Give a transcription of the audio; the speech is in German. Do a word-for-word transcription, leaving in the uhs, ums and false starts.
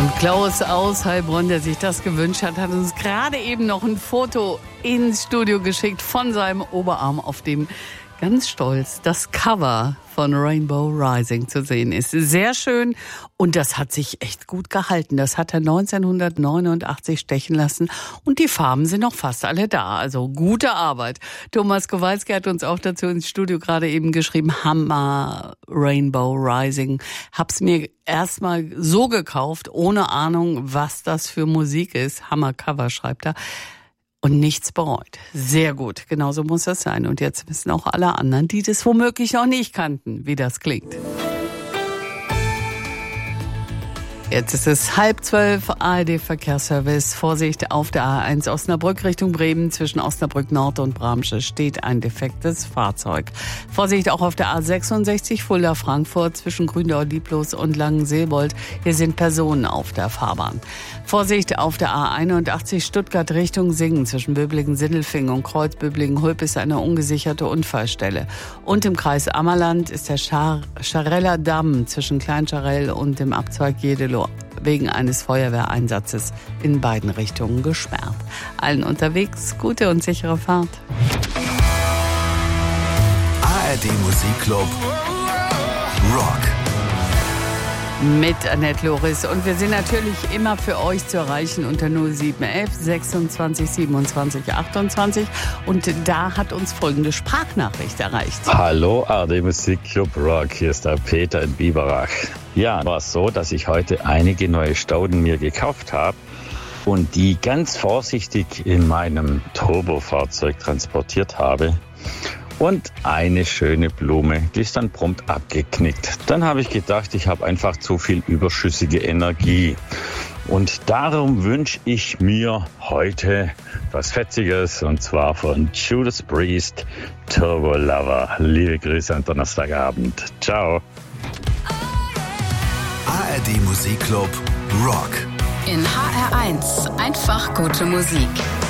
Und Klaus aus Heilbronn, der sich das gewünscht hat, hat uns gerade eben noch ein Foto ins Studio geschickt von seinem Oberarm, auf dem ganz stolz das Cover von Rainbow Rising zu sehen ist. Sehr schön und das hat sich echt gut gehalten. Das hat er neunzehnhundertneunundachtzig stechen lassen und die Farben sind noch fast alle da. Also gute Arbeit. Thomas Kowalski hat uns auch dazu ins Studio gerade eben geschrieben, Hammer Rainbow Rising. Hab's mir erstmal so gekauft, ohne Ahnung, was das für Musik ist. Hammer Cover, schreibt er. Und nichts bereut. Sehr gut, genauso muss das sein. Und jetzt wissen auch alle anderen, die das womöglich noch nicht kannten, wie das klingt. Jetzt ist es halb zwölf, A R D-Verkehrsservice. Vorsicht auf der A eins Osnabrück Richtung Bremen. Zwischen Osnabrück Nord und Bramsche steht ein defektes Fahrzeug. Vorsicht auch auf der A sechsundsechzig Fulda-Frankfurt zwischen Gründau-Lieblos und Langenseebold. Hier sind Personen auf der Fahrbahn. Vorsicht auf der A einundachtzig Stuttgart Richtung Singen. Zwischen Böblingen-Sindelfingen und Kreuz-Böblingen-Hulp ist eine ungesicherte Unfallstelle. Und im Kreis Ammerland ist der Schar- Schareller Damm zwischen Kleinscharell und dem Abzweig Jedeloh wegen eines Feuerwehreinsatzes in beiden Richtungen gesperrt. Allen unterwegs gute und sichere Fahrt. A R D Musikclub Rock. Mit Annette Loris. Und wir sind natürlich immer für euch zu erreichen unter null sieben elf sechsundzwanzig siebenundzwanzig achtundzwanzig. Und da hat uns folgende Sprachnachricht erreicht. Hallo A R D Musikclub Rock, hier ist der Peter in Biberach. Ja, war es so, dass ich heute einige neue Stauden mir gekauft habe und die ganz vorsichtig in meinem Turbofahrzeug transportiert habe. Und eine schöne Blume, die ist dann prompt abgeknickt. Dann habe ich gedacht, ich habe einfach zu viel überschüssige Energie. Und darum wünsche ich mir heute was Fetziges, und zwar von Judas Priest, Turbo Lover. Liebe Grüße am Donnerstagabend. Ciao. A R D Musikclub Rock. In H R eins einfach gute Musik.